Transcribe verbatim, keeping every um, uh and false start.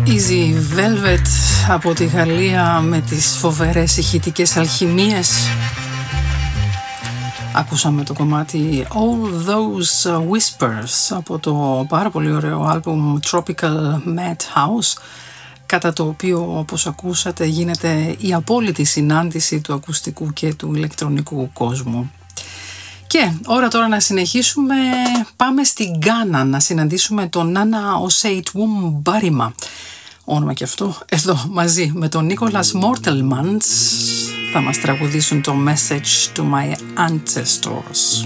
Easy Velvet από τη Γαλλία με τις φοβερές ηχητικές αλχημίες. Ακούσαμε το κομμάτι All Those Whispers από το πάρα πολύ ωραίο άλμπουμ Tropical Madhouse, κατά το οποίο, όπως ακούσατε, γίνεται η απόλυτη συνάντηση του ακουστικού και του ηλεκτρονικού κόσμου. Και ώρα τώρα να συνεχίσουμε. Πάμε στην Γκάνα να συναντήσουμε τον Νάνα Οσέιτουμ Μπάριμα, όνομα και αυτό, εδώ μαζί με τον Νίκολας Μόρτελμαντς θα μας τραγουδήσουν το Message to My Ancestors.